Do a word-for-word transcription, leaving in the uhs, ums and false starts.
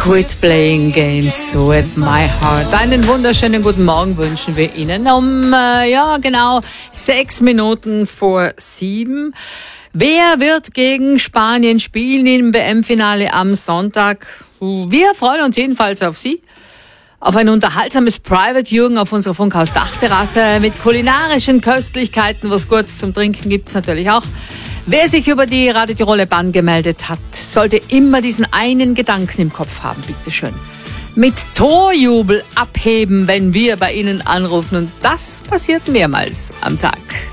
Quit playing games with my heart. Einen wunderschönen guten Morgen wünschen wir Ihnen um, äh, ja genau, sechs Minuten vor sieben. Wer wird gegen Spanien spielen im W M-Finale am Sonntag? Wir freuen uns jedenfalls auf Sie. Auf ein unterhaltsames Private Viewing auf unserer Funkhaus-Dachterrasse mit kulinarischen Köstlichkeiten. Was kurz zum Trinken gibt's natürlich auch. Wer sich über die Radio Tiroler Bahn gemeldet hat, sollte immer diesen einen Gedanken im Kopf haben, bitteschön. Mit Torjubel abheben, wenn wir bei Ihnen anrufen. Und das passiert mehrmals am Tag.